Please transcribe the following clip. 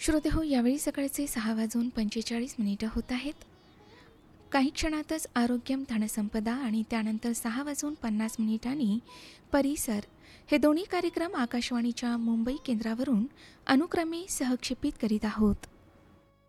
श्रोतेहो, यावेळी सकाळचे 6:45 होत आहेत. काही क्षणातच आरोग्यम धनसंपदा आणि त्यानंतर 6:50 परिसर हे दोन्ही कार्यक्रम आकाशवाणीच्या मुंबई केंद्रावरून अनुक्रमे सहक्षेपित करीत आहोत.